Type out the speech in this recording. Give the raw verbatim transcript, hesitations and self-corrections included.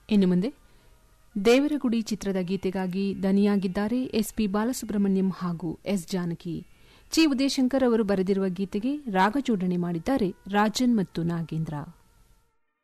ಇನ್ನು ಮುಂದೆ ದೇವರಗುಡಿ ಚಿತ್ರದ ಗೀತೆಗಾಗಿ ದನಿಯಾಗಿದ್ದಾರೆ ಎಸ್ಪಿ ಬಾಲಸುಬ್ರಹ್ಮಣ್ಯಂ ಹಾಗೂ ಎಸ್ ಜಾನಕಿ. ಚಿ ಉದಯಶಂಕರ್ ಅವರು ಬರೆದಿರುವ ಗೀತೆಗೆ ರಾಗಜೋಡಣೆ ಮಾಡಿದ್ದಾರೆ ರಾಜನ್ ಮತ್ತು ನಾಗೇಂದ್ರ.